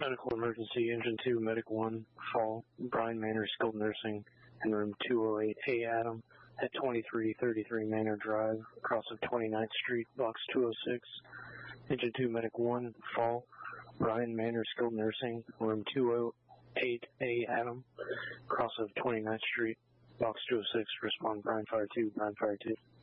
Medical emergency, Engine 2, Medic 1, fall. Brian Manor, skilled nursing, in room 208A, Adam, at 2333 Manor Drive, across of 29th Street, box 206. Engine 2, Medic 1, fall. Brian Manor, skilled nursing, room 208A, Adam, across of 29th Street, box 206. Respond, Brian Fire 2, Brian Fire 2.